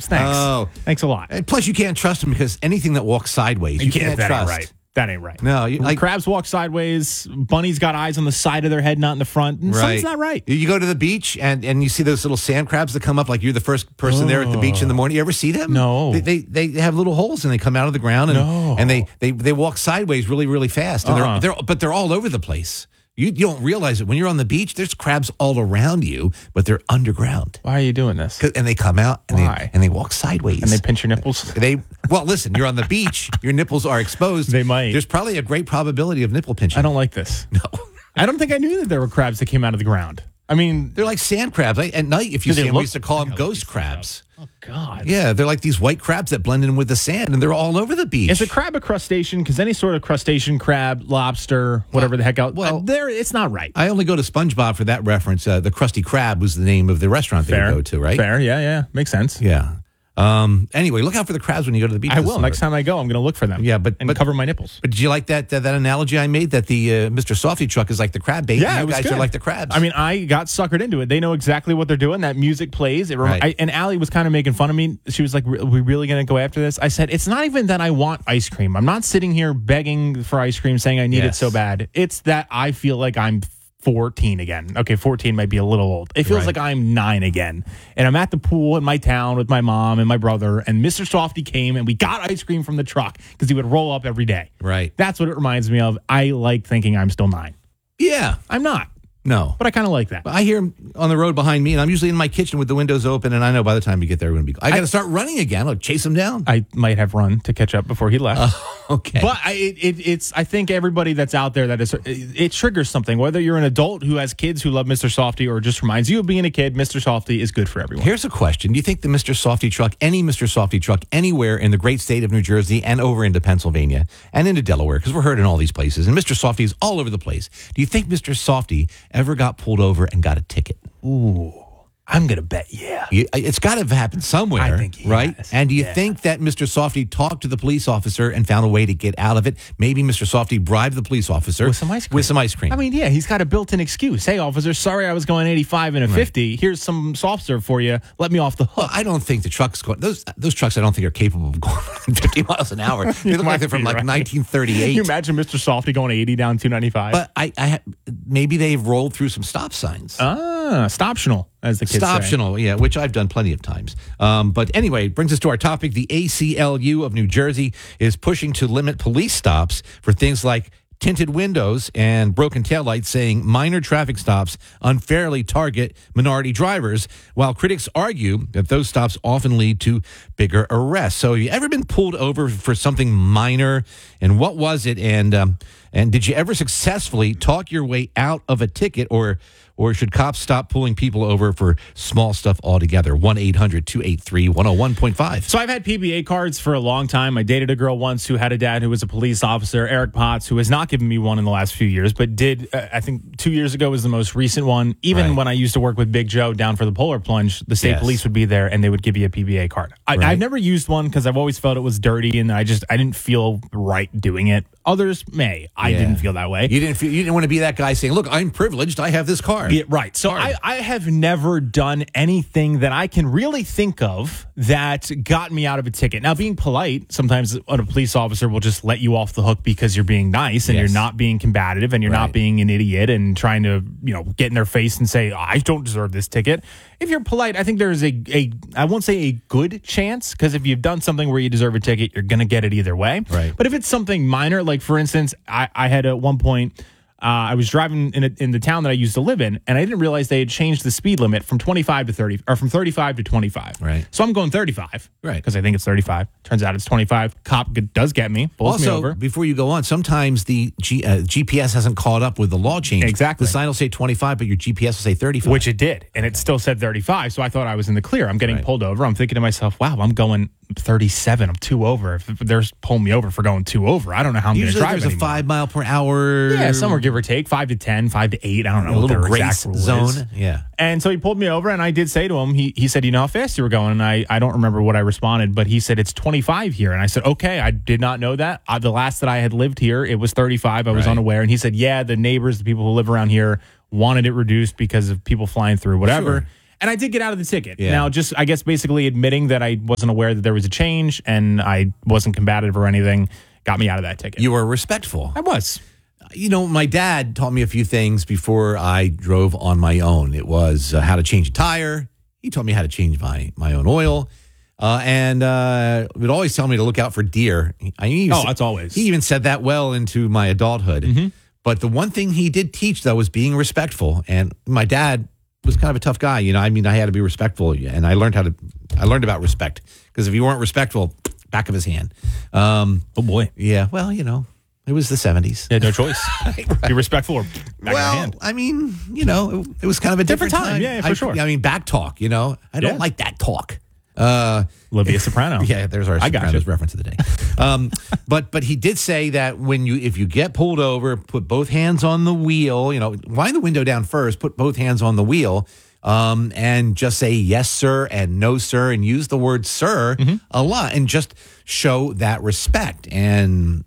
Thanks. Oh. Thanks a lot. And plus, you can't trust them because anything that walks sideways, you can't that trust. ain't right. That ain't right. No, crabs walk sideways. Bunnies got eyes on the side of their head, not in the front. And something's not right. You go to the beach and you see those little sand crabs that come up like you're the first person there at the beach in the morning. You ever see them? No. They have little holes and they come out of the ground and they walk sideways really, really fast. And they're all over the place. You don't realize it. When you're on the beach, there's crabs all around you, but they're underground. Why are you doing this? And they come out and they walk sideways. And they pinch your nipples? Well, listen, you're on the beach. Your nipples are exposed. They might. There's probably a great probability of nipple pinching. I don't like this. No. I don't think I knew that there were crabs that came out of the ground. I mean, they're like sand crabs. At night, if you see them, we used to call them ghost crabs. Oh, God. Yeah, they're like these white crabs that blend in with the sand, and they're all over the beach. Is a crab a crustacean? Because any sort of crustacean, crab, lobster, whatever the heck else, it's not right. I only go to SpongeBob for that reference. The Krusty Krab was the name of the restaurant they would go to, right? Fair, yeah. Makes sense. Yeah. Anyway, look out for the crabs when you go to the beach. I will. Next time I go, I'm going to look for them. Yeah, but cover my nipples. But did you like that analogy I made that the Mr. Softy truck is like the crab bait? Yeah, and you guys are like the crabs. I mean, I got suckered into it. They know exactly what they're doing. That music plays. And Allie was kind of making fun of me. She was like, "Are we really going to go after this?" I said, "It's not even that I want ice cream. I'm not sitting here begging for ice cream, saying I need it so bad. It's that I feel like I'm 14 again. Okay, 14 might be a little old. It feels like I'm 9 again. And I'm at the pool in my town with my mom and my brother, and Mr. Softy came and we got ice cream from the truck because he would roll up every day. Right. That's what it reminds me of. I like thinking I'm still 9. Yeah. I'm not. No. But I kind of like that. But I hear him on the road behind me, and I'm usually in my kitchen with the windows open, and I know by the time we get there, we're going to be... I got to start running again. I'll chase him down. I might have run to catch up before he left. Okay. But I think everybody that's out there, it triggers something. Whether you're an adult who has kids who love Mr. Softy or just reminds you of being a kid, Mr. Softy is good for everyone. Here's a question. Do you think the Mr. Softy truck, any Mr. Softy truck anywhere in the great state of New Jersey and over into Pennsylvania and into Delaware, because we're heard in all these places, and Mr. Softy is all over the place. Do you think Mr. Softy ever got pulled over and got a ticket? Ooh, I'm going to bet yeah. It's got to have happened somewhere, I think he right? has. And do you think that Mr. Softy talked to the police officer and found a way to get out of it? Maybe Mr. Softy bribed the police officer with some ice cream. I mean, yeah, he's got a built-in excuse. Hey, officer, sorry I was going 85 and a 50. Here's some soft serve for you. Let me off the hook. Well, I don't think the truck's going... Those trucks I don't think are capable of going 50 miles an hour. They look like they're from 1938. Can you imagine Mr. Softy going 80 down 295? But maybe they've rolled through some stop signs. Stoptional, as the kids say. Stoptional, yeah, which I've done plenty of times. But anyway, it brings us to our topic. The ACLU of New Jersey is pushing to limit police stops for things like tinted windows and broken taillights, saying minor traffic stops unfairly target minority drivers, while critics argue that those stops often lead to bigger arrests. So have you ever been pulled over for something minor? And what was it? And did you ever successfully talk your way out of a ticket, or should cops stop pulling people over for small stuff altogether? 1-800-283-101.5. So I've had PBA cards for a long time. I dated a girl once who had a dad who was a police officer, Eric Potts, who has not given me one in the last few years, but did, I think 2 years ago was the most recent one. Even when I used to work with Big Joe down for the Polar Plunge, the state police would be there and they would give you a PBA card. I've never used one because I've always felt it was dirty and I didn't feel right doing it. Others may. I didn't feel that way. You didn't want to be that guy saying, look, I'm privileged. I have this card. Yeah, right. So I have never done anything that I can really think of that got me out of a ticket. Now, being polite, sometimes a police officer will just let you off the hook because you're being nice and you're not being combative and you're not being an idiot and trying to, get in their face and say, I don't deserve this ticket. If you're polite, I think there's I won't say a good chance, because if you've done something where you deserve a ticket, you're going to get it either way. Right. But if it's something minor, like for instance, I had at one point, I was driving in the town that I used to live in, and I didn't realize they had changed the speed limit from 25 to 30, or from 35 to 25. Right. So I'm going 35. Right. Because I think it's 35. Turns out it's 25. Cop does get me, pulls me over. Before you go on, sometimes the GPS hasn't caught up with the law change. Exactly. The sign will say 25, but your GPS will say 35. Which it did, and it still said 35, so I thought I was in the clear. I'm getting pulled over. I'm thinking to myself, wow, I'm going 37. I'm 2 over. If they're pulling me over for going 2 over, I don't know how I'm going to drive Usually there's a 5 mile per hour. Yeah, somewhere give or take, 5 to 10, 5 to 8. I don't know a what little their grace exact rule zone. is. Yeah. And so he pulled me over, and I did say to him, he said, you know how fast you were going? And I don't remember what I responded, but he said, it's 25 here. And I said, okay, I did not know that. The last that I had lived here, it was 35. I was unaware. And he said, yeah, the neighbors, the people who live around here wanted it reduced because of people flying through, whatever. Sure. And I did get out of the ticket. Yeah. Now, just I guess basically admitting that I wasn't aware that there was a change and I wasn't combative or anything got me out of that ticket. You were respectful. I was. My dad taught me a few things before I drove on my own. It was how to change a tire. He taught me how to change my own oil. And would always tell me to look out for deer. That's always. He even said that well into my adulthood. Mm-hmm. But the one thing he did teach, though, was being respectful. And my dad was kind of a tough guy. I had to be respectful. And I learned about respect. Because if you weren't respectful, back of his hand. Oh, boy. Yeah. Well, it was the 70s. Yeah, no choice. Right. Be respectful or back of the hand. It was kind of a different time. Yeah, for sure. Back talk, I don't like that talk. Olivia Soprano. Yeah, there's our Sopranos reference of the day. But he did say that if you get pulled over, put both hands on the wheel, wind the window down first, put both hands on the wheel, and just say yes, sir, and no, sir, and use the word sir a lot and just show that respect. And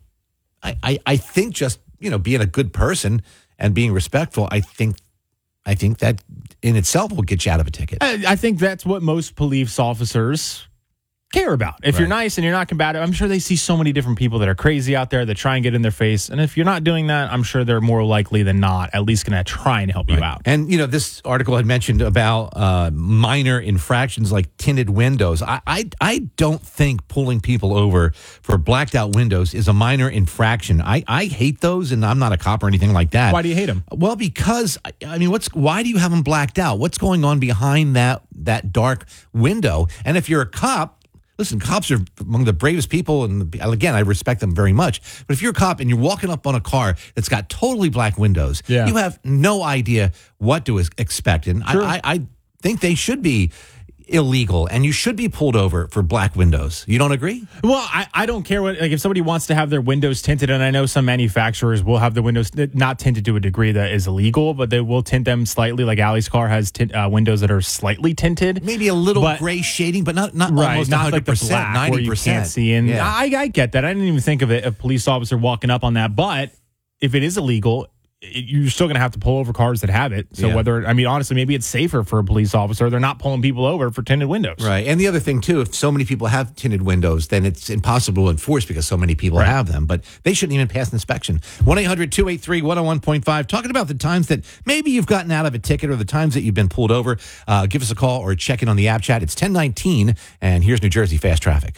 I think just, being a good person and being respectful, I think that in itself will get you out of a ticket. I think that's what most police officers care about. If you're nice and you're not combative, I'm sure they see so many different people that are crazy out there that try and get in their face. And if you're not doing that, I'm sure they're more likely than not at least going to try and help you out. And, this article had mentioned about minor infractions like tinted windows. I don't think pulling people over for blacked out windows is a minor infraction. I hate those, and I'm not a cop or anything like that. Why do you hate them? Well, because, why do you have them blacked out? What's going on behind that dark window? And if you're a cop, listen, cops are among the bravest people, and again, I respect them very much. But if you're a cop and you're walking up on a car that's got totally black windows, you have no idea what to expect. And I think they should be illegal, and you should be pulled over for black windows. You don't agree? Well, I don't care if somebody wants to have their windows tinted, and I know some manufacturers will have the windows not tinted to a degree that is illegal, but they will tint them slightly. Like Allie's car has windows that are slightly tinted, maybe a little gray shading, but not almost 100%, like the black 90%. Where you can't see in. Yeah. I get that. I didn't even think of it, a police officer walking up on that. But if it is illegal, you're still going to have to pull over cars that have it. So honestly, maybe it's safer for a police officer. They're not pulling people over for tinted windows. Right. And the other thing, too, if so many people have tinted windows, then it's impossible to enforce because so many people have them. But they shouldn't even pass inspection. 1-800-283-101.5. Talking about the times that maybe you've gotten out of a ticket or the times that you've been pulled over. Give us a call or check in on the app chat. It's 10:19, and here's New Jersey Fast Traffic.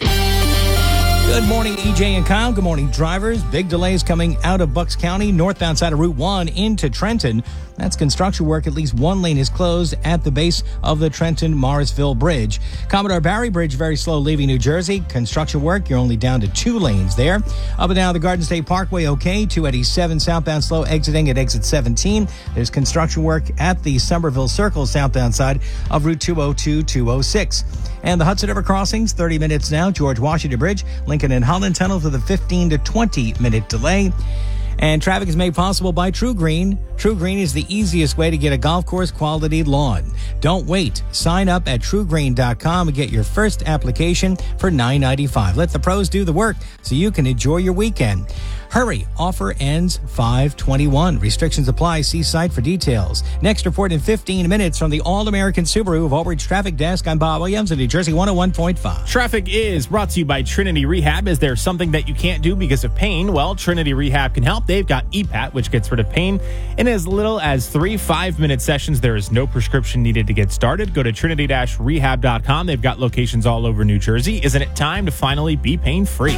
Good morning, EJ and Kyle. Good morning, drivers. Big delays coming out of Bucks County, northbound side of Route 1 into Trenton. That's construction work. At least one lane is closed at the base of the Trenton-Morrisville Bridge. Commodore Barry Bridge, very slow leaving New Jersey. Construction work, you're only down to 2 lanes there. Up and down the Garden State Parkway, okay. 287 southbound slow exiting at exit 17. There's construction work at the Somerville Circle southbound side of Route 202-206. And the Hudson River crossings, 30 minutes now. George Washington Bridge, Lincoln and Holland Tunnel for the 15 to 20 minute delay. And traffic is made possible by True Green. True Green is the easiest way to get a golf course quality lawn. Don't wait. Sign up at truegreen.com and get your first application for $9.95. Let the pros do the work so you can enjoy your weekend. Hurry. Offer ends 5/21. Restrictions apply. See site for details. Next report in 15 minutes from the All-American Subaru of Old Bridge Traffic Desk. I'm Bob Williams at New Jersey 101.5. Traffic is brought to you by Trinity Rehab. Is there something that you can't do because of pain? Well, Trinity Rehab can help. They've got EPAT, which gets rid of pain in as little as 3 5-minute sessions. There is no prescription needed to get started. Go to trinity-rehab.com. They've got locations all over New Jersey. Isn't it time to finally be pain-free?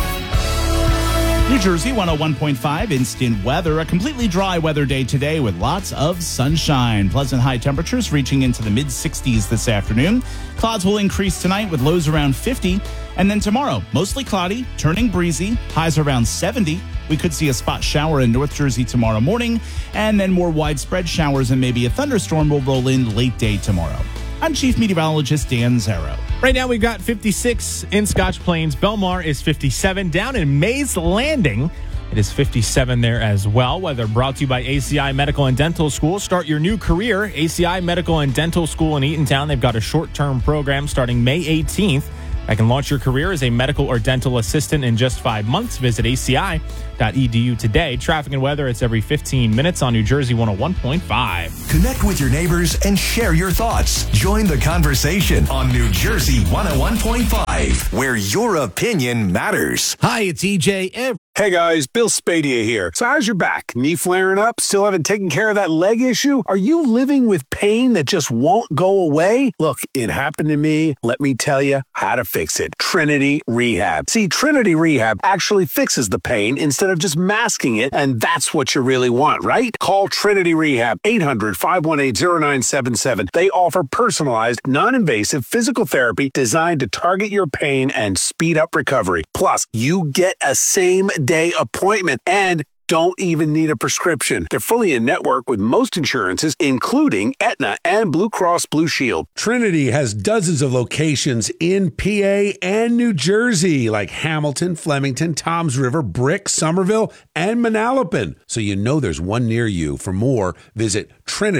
New Jersey 101.5 instant weather. A completely dry weather day today with lots of sunshine. Pleasant high temperatures reaching into the mid-60s this afternoon. Clouds will increase tonight with lows around 50. And then tomorrow, mostly cloudy, turning breezy, highs around 70. We could see a spot shower in North Jersey tomorrow morning. And then more widespread showers and maybe a thunderstorm will roll in late day tomorrow. I'm Chief Meteorologist Dan Zero. Right now we've got 56 in Scotch Plains. Belmar is 57. Down in Mays Landing, it is 57 there as well. Weather brought to you by ACI Medical and Dental School. Start your new career. ACI Medical and Dental School in Eatontown. They've got a short-term program starting May 18th. that can launch your career as a medical or dental assistant in just 5 months. Visit ACI.edu today. Traffic and weather, it's every 15 minutes on New Jersey 101.5. Connect with your neighbors and share your thoughts. Join the conversation on New Jersey 101.5, where your opinion matters. Hi, it's EJ. Hey guys, Bill Spadia here. So how's your back? Knee flaring up? Still haven't taken care of that leg issue? Are you living with pain that just won't go away? Look, it happened to me. Let me tell you how to fix it. Trinity Rehab. See, Trinity Rehab actually fixes the pain instead of just masking it, and that's what you really want, right? Call Trinity Rehab, 800-518-0977. They offer personalized, non-invasive physical therapy designed to target your pain and speed up recovery. Plus, you get a same-day appointment and don't even need a prescription. They're fully in network with most insurances, including Aetna and Blue Cross Blue Shield. Trinity has dozens of locations in PA and New Jersey, like Hamilton, Flemington, Toms River, Brick, Somerville, and Manalapan. So you know there's one near you. For more, visit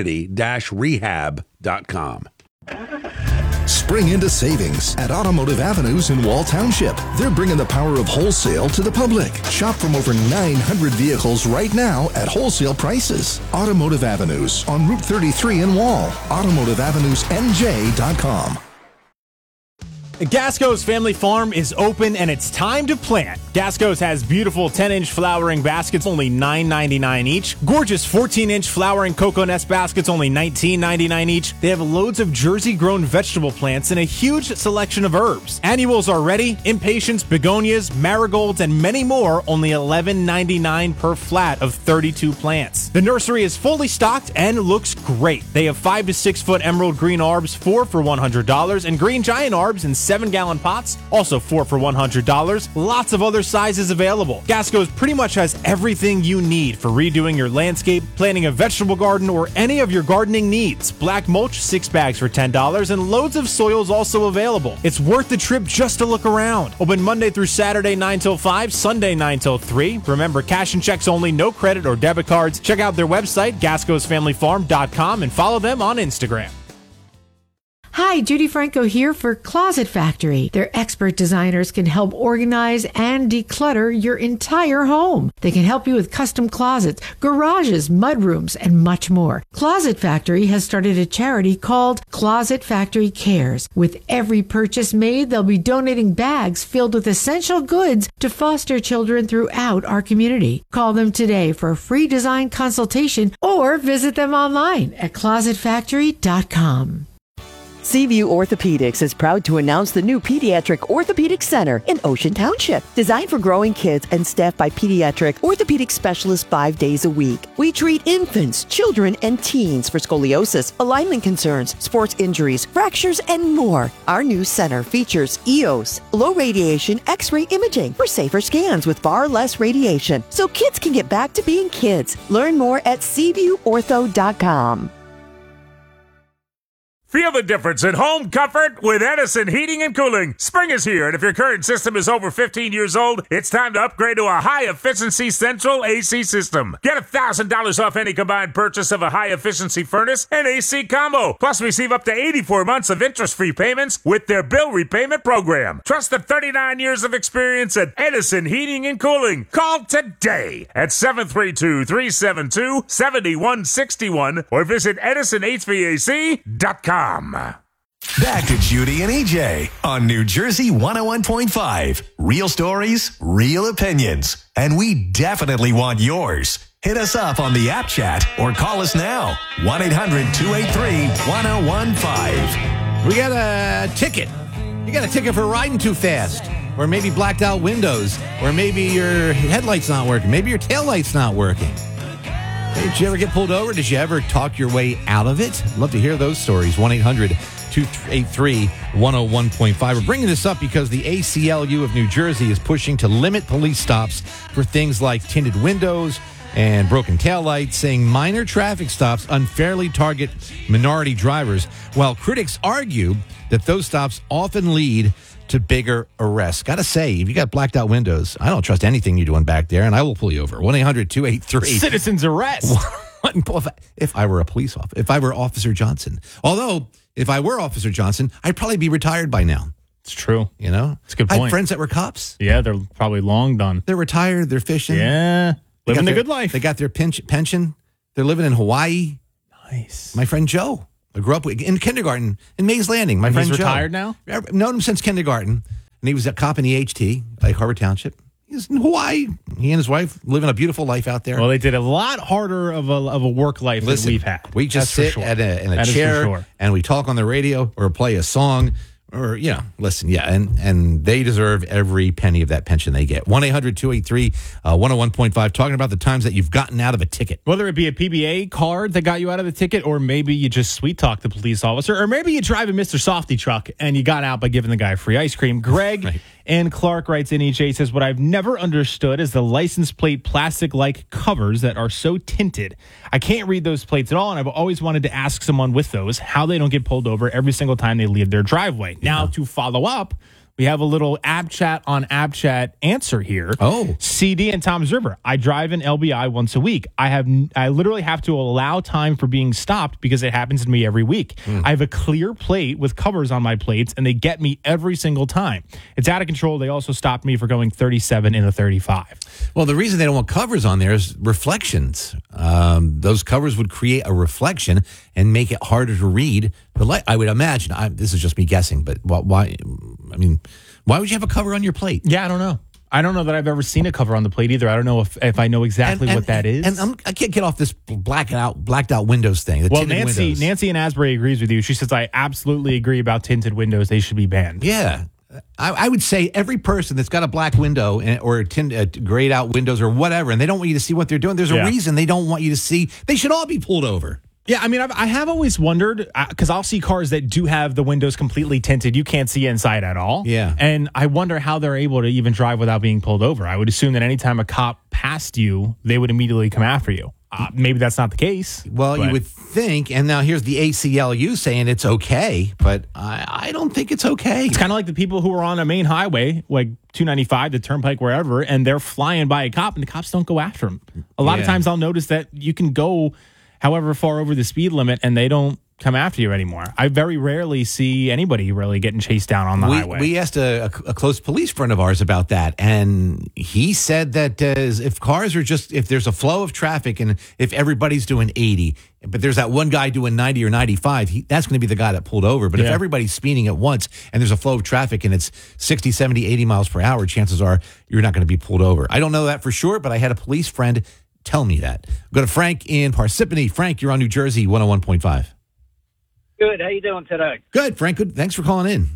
trinity-rehab.com. Spring into savings at Automotive Avenues in Wall Township. They're bringing the power of wholesale to the public. Shop from over 900 vehicles right now at wholesale prices. Automotive Avenues on Route 33 in Wall. AutomotiveAvenuesNJ.com. Gasco's Family Farm is open and it's time to plant. Gasco's has beautiful 10-inch flowering baskets, only $9.99 each. Gorgeous 14-inch flowering cocoa nest baskets, only $19.99 each. They have loads of Jersey-grown vegetable plants and a huge selection of herbs. Annuals are ready, impatiens, begonias, marigolds, and many more, only $11.99 per flat of 32 plants. The nursery is fully stocked and looks great. They have 5 to 6 foot emerald green arbs, 4 for $100, and green giant arbs in 7-gallon pots, also 4 for $100. Lots of other sizes available. Gasco's pretty much has everything you need for redoing your landscape, planting a vegetable garden, or any of your gardening needs. Black mulch, 6 bags for $10, and loads of soils also available. It's worth the trip just to look around. Open Monday through Saturday 9 till 5, Sunday 9 till 3. Remember, cash and checks only, no credit or debit cards. Check out their website, gascosfamilyfarm.com, and follow them on Instagram. Hi, Judy Franco here for Closet Factory. Their expert designers can help organize and declutter your entire home. They can help you with custom closets, garages, mudrooms, and much more. Closet Factory has started a charity called Closet Factory Cares. With every purchase made, they'll be donating bags filled with essential goods to foster children throughout our community. Call them today for a free design consultation or visit them online at closetfactory.com. Seaview Orthopedics is proud to announce the new Pediatric Orthopedic Center in Ocean Township. Designed for growing kids and staffed by pediatric orthopedic specialists 5 days a week. We treat infants, children, and teens for scoliosis, alignment concerns, sports injuries, fractures, and more. Our new center features EOS, low radiation X-ray imaging for safer scans with far less radiation, so kids can get back to being kids. Learn more at SeaviewOrtho.com. Feel the difference in home comfort with Edison Heating and Cooling. Spring is here, and if your current system is over 15 years old, it's time to upgrade to a high-efficiency central AC system. Get $1,000 off any combined purchase of a high-efficiency furnace and AC combo. Plus, receive up to 84 months of interest-free payments with their bill repayment program. Trust the 39 years of experience at Edison Heating and Cooling. Call today at 732-372-7161 or visit EdisonHVAC.com. Back to Judy and EJ on New Jersey 101.5. Real stories, real opinions, and we definitely want yours. Hit us up on the app chat or call us now. 1-800-283-1015. We got a ticket. You got a ticket for riding too fast, or maybe blacked out windows, or maybe your headlight's not working, maybe your taillight's not working. Did you ever get pulled over? Did you ever talk your way out of it? I'd love to hear those stories. 1-800-283-101.5. We're bringing this up because the ACLU of New Jersey is pushing to limit police stops for things like tinted windows and broken taillights, saying minor traffic stops unfairly target minority drivers, while critics argue that those stops often lead to bigger arrests. Gotta say, if you got blacked out windows, I don't trust anything you're doing back there, and I will pull you over. 1-800-283. Citizen's arrest. If I were a police officer, if I were Officer Johnson. Although, if I were Officer Johnson, I'd probably be retired by now. It's true. You know? It's a good I point. had friends that were cops. Yeah, they're probably long done. They're retired. They're fishing. Yeah. Living the good life. They got their pension. They're living in Hawaii. Nice. My friend Joe. I grew up with, in kindergarten in Mays Landing. My friend He's Joe. retired now? I've known him since kindergarten. And he was a cop in the HT, like Harbor Township. He's in Hawaii. He and his wife living a beautiful life out there. Well, they did a lot harder of a work life than we've had. We just sit in a chair and we talk on the radio or play a song or, listen. Yeah. And they deserve every penny of that pension they get. 1-800-283-101.5, talking about the times that you've gotten out of a ticket. Whether it be a PBA card that got you out of the ticket, or maybe you just sweet talk the police officer, or maybe you drive a Mr. Softy truck and you got out by giving the guy free ice cream. Greg and Clark writes in, EJ says, what I've never understood is the license plate plastic-like covers that are so tinted. I can't read those plates at all, and I've always wanted to ask someone with those how they don't get pulled over every single time they leave their driveway. Now, to follow up, we have a little App Chat on App Chat answer here. Oh. CD and Tom's River. I drive an LBI once a week. I literally have to allow time for being stopped because it happens to me every week. I have a clear plate with covers on my plates, and they get me every single time. It's out of control. They also stopped me for going 37 in a 35. Well, the reason they don't want covers on there is reflections. Those covers would create a reflection and make it harder to read the light. I would imagine. This is just me guessing, but why? I mean, why would you have a cover on your plate? Yeah, I don't know. I don't know that I've ever seen a cover on the plate either. I don't know if I know exactly what that is. And I can't get off this blacked out windows thing. Well, Nancy in Asbury agrees with you. She says, I absolutely agree about tinted windows. They should be banned. Yeah. I would say every person that's got a black window or grayed out windows or whatever, and they don't want you to see what they're doing, there's a reason they don't want you to see. They should all be pulled over. Yeah, I mean, I have always wondered, because I'll see cars that do have the windows completely tinted. You can't see inside at all. Yeah. And I wonder how they're able to even drive without being pulled over. I would assume that anytime a cop passed you, they would immediately come after you. Maybe that's not the case. Well, you would think, and now here's the ACLU saying it's okay, but I don't think it's okay. It's kind of like the people who are on a main highway, like 295, the Turnpike, wherever, and they're flying by a cop, and the cops don't go after them. A lot of times I'll notice that you can go however far over the speed limit, and they don't come after you anymore. I very rarely see anybody really getting chased down on the highway. We asked a close police friend of ours about that, and he said that if cars are if there's a flow of traffic and if everybody's doing 80, but there's that one guy doing 90 or 95, that's going to be the guy that pulled over. But if everybody's speeding at once and there's a flow of traffic and it's 60, 70, 80 miles per hour, chances are you're not going to be pulled over. I don't know that for sure, but I had a police friend tell me that. Go to Frank in Parsippany. Frank, you're on New Jersey 101.5. Good. How you doing today? Good, Frank. Good. Thanks for calling in.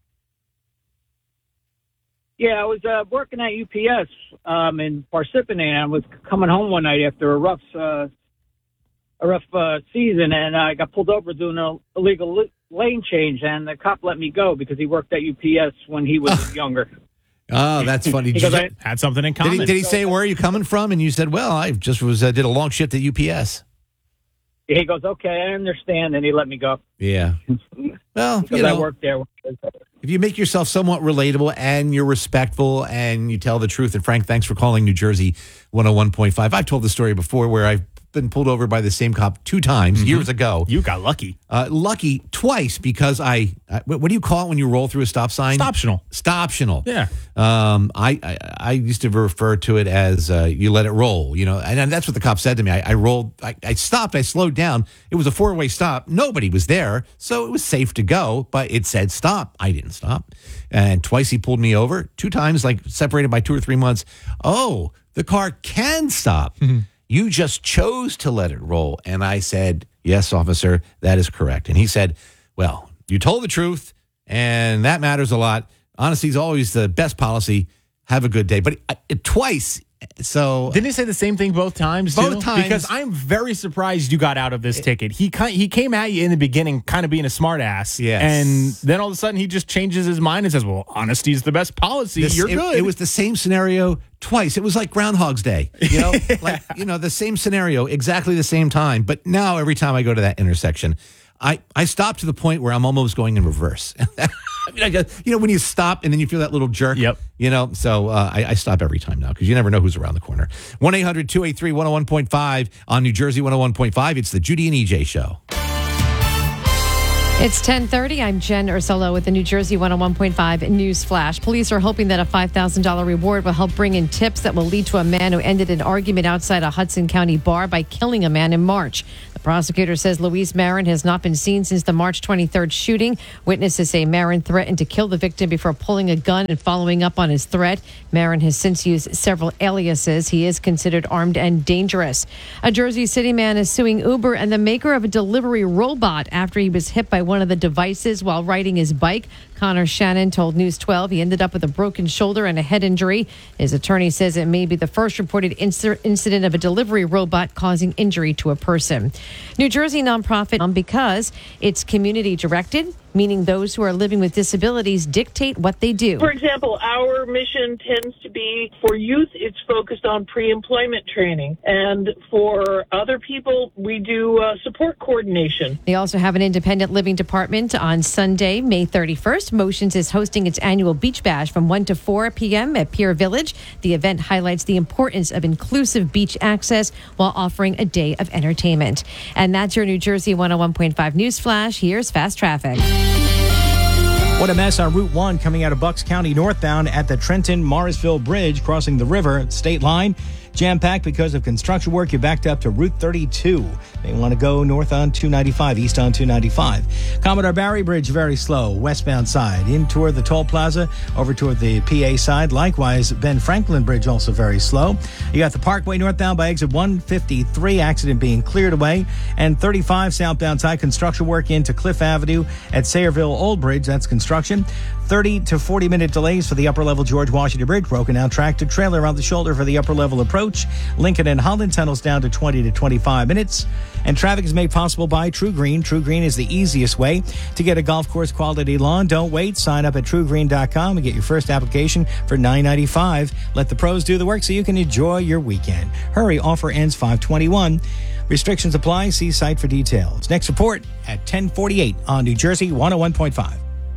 Yeah, I was working at UPS in Parsippany, and I was coming home one night after a rough season, and I got pulled over doing an illegal lane change, and the cop let me go because he worked at UPS when he was younger. Oh, that's funny. Because I had something in common. Did he say, where are you coming from? And you said, well, I just did a long shift at UPS. He goes, okay, I understand, and he let me go. Yeah. Well, because I worked there. If you make yourself somewhat relatable and you're respectful and you tell the truth, and Frank, thanks for calling New Jersey 101.5. I've told the story before where I've been pulled over by the same cop 2 times years ago. You got lucky. Lucky twice because what do you call it when you roll through a stop sign? Stoptional. Yeah. I used to refer to it as you let it roll, and that's what the cop said to me. I rolled, I stopped, I slowed down. It was a 4-way stop. Nobody was there, so it was safe to go, but it said stop. I didn't stop. And twice he pulled me over, 2 times, like separated by 2 or 3 months. Oh, the car can stop. You just chose to let it roll. And I said, yes, officer, that is correct. And he said, well, you told the truth, and that matters a lot. Honesty is always the best policy. Have a good day. But twice. So didn't he say the same thing both times? Both times. Because I'm very surprised you got out of this ticket. He came at you in the beginning kind of being a smart ass. Yes. And then all of a sudden he just changes his mind and says, well, honesty is the best policy. You're good. It was the same scenario twice. It was like Groundhog's Day. The same scenario, exactly the same time. But now every time I go to that intersection, I stop to the point where I'm almost going in reverse. I guess, when you stop and then you feel that little jerk. Yep. So I stop every time now because you never know who's around the corner. 1-800-283-101.5 on New Jersey 101.5. It's the Judy and EJ Show. It's 10:30. I'm Jen Ursulo with the New Jersey 101.5 News Flash. Police are hoping that a $5,000 reward will help bring in tips that will lead to a man who ended an argument outside a Hudson County bar by killing a man in March. The prosecutor says Luis Marin has not been seen since the March 23rd shooting. Witnesses say Marin threatened to kill the victim before pulling a gun and following up on his threat. Marin has since used several aliases. He is considered armed and dangerous. A Jersey City man is suing Uber and the maker of a delivery robot after he was hit by one of the devices while riding his bike. Connor Shannon told News 12 he ended up with a broken shoulder and a head injury. His attorney says it may be the first reported incident of a delivery robot causing injury to a person. New Jersey nonprofit because it's community directed, meaning those who are living with disabilities dictate what they do. For example, our mission tends to be for youth, it's focused on pre-employment training. And for other people, we do support coordination. They also have an independent living department on Sunday, May 31st. Motions is hosting its annual Beach Bash from 1 to 4 p.m. at Pier Village. The event highlights the importance of inclusive beach access while offering a day of entertainment. And that's your New Jersey 101.5 News Flash. Here's Fast Traffic. What a mess on Route 1 coming out of Bucks County northbound at the Trenton-Morrisville Bridge crossing the river state line. Jam-packed because of construction work. You're backed up to Route 32. They want to go north on 295, east on 295. Commodore Barry Bridge, very slow, westbound side. In toward the Toll Plaza, over toward the PA side. Likewise, Ben Franklin Bridge also very slow. You got the Parkway northbound by exit 153, accident being cleared away. And 35 southbound side, construction work into Cliff Avenue at Sayreville Old Bridge. That's construction. 30 to 40 minute delays for the upper level George Washington Bridge. Broken down tractor trailer on the shoulder for the upper level approach. Lincoln and Holland tunnels down to 20 to 25 minutes. And traffic is made possible by True Green. True Green is the easiest way to get a golf course quality lawn. Don't wait. Sign up at truegreen.com and get your first application for $9.95. Let the pros do the work so you can enjoy your weekend. Hurry, offer ends 5/21. Restrictions apply. See site for details. Next report at 10:48 on New Jersey 101.5.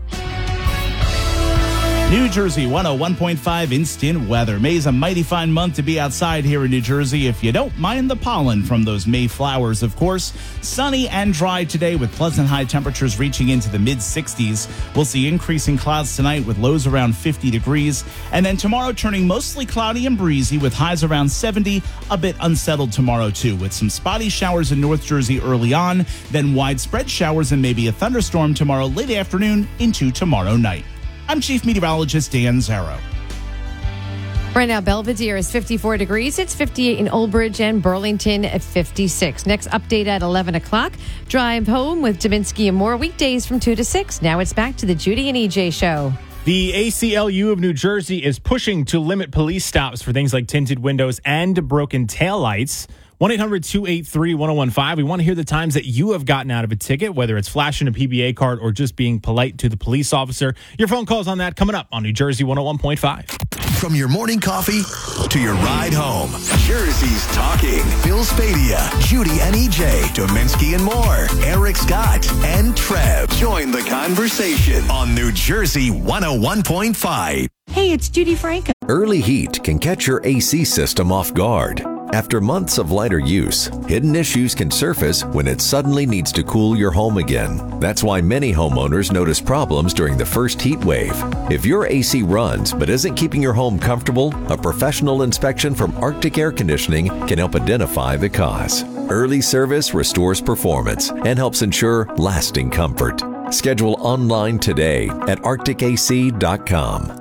New Jersey 101.5 instant weather. May is a mighty fine month to be outside here in New Jersey if you don't mind the pollen from those May flowers, of course. Sunny and dry today with pleasant high temperatures reaching into the mid-60s. We'll see increasing clouds tonight with lows around 50 degrees. And then tomorrow turning mostly cloudy and breezy with highs around 70. A bit unsettled tomorrow too with some spotty showers in North Jersey early on. Then widespread showers and maybe a thunderstorm tomorrow late afternoon into tomorrow night. I'm Chief Meteorologist Dan Zarrow. Right now, Belvedere is 54 degrees. It's 58 in Old Bridge and Burlington at 56. Next update at 11 o'clock. Drive home with Dubinsky and more weekdays from 2 to 6. Now it's back to the Judy and EJ show. The ACLU of New Jersey is pushing to limit police stops for things like tinted windows and broken taillights. 1-800-283-1015. We want to hear the times that you have gotten out of a ticket, whether it's flashing a PBA card or just being polite to the police officer. Your phone calls on that coming up on New Jersey 101.5. From your morning coffee to your ride home, Jersey's talking. Bill Spadea, Judy and EJ, Dominski and more, Eric Scott and Trev. Join the conversation on New Jersey 101.5. Hey, it's Judy Franco. Early heat can catch your AC system off guard. After months of lighter use, hidden issues can surface when it suddenly needs to cool your home again. That's why many homeowners notice problems during the first heat wave. If your AC runs but isn't keeping your home comfortable, a professional inspection from Arctic Air Conditioning can help identify the cause. Early service restores performance and helps ensure lasting comfort. Schedule online today at arcticac.com.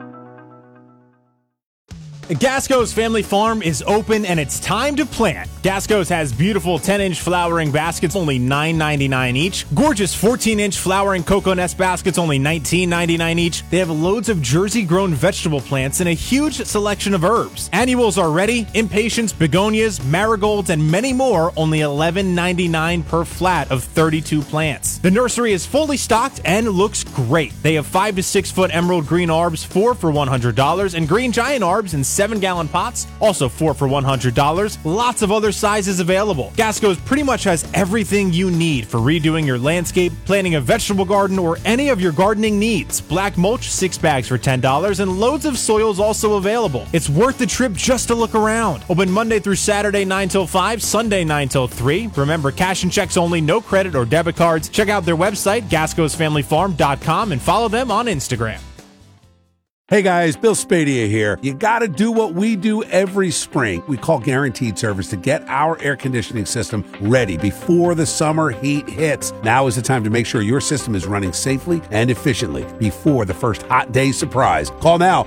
Gasco's Family Farm is open and it's time to plant. Gasco's has beautiful 10-inch flowering baskets, only $9.99 each. Gorgeous 14-inch flowering cocoa nest baskets, only $19.99 each. They have loads of Jersey-grown vegetable plants and a huge selection of herbs. Annuals are ready, impatiens, begonias, marigolds, and many more, only $11.99 per flat of 32 plants. The nursery is fully stocked and looks great. They have 5 to 6 foot emerald green arbs, 4 for $100, and green giant arbs and 7-gallon pots, also 4 for $100. Lots of other sizes available. Gasco's pretty much has everything you need for redoing your landscape, planting a vegetable garden, or any of your gardening needs. Black mulch, 6 bags for $10, and loads of soils also available. It's worth the trip just to look around. Open Monday through Saturday 9 till 5, Sunday 9 till 3. Remember, cash and checks only, no credit or debit cards. Check out their website, gascosfamilyfarm.com, and follow them on Instagram. Hey guys, Bill Spadia here. You got to do what we do every spring. We call Guaranteed Service to get our air conditioning system ready before the summer heat hits. Now is the time to make sure your system is running safely and efficiently before the first hot day surprise. Call now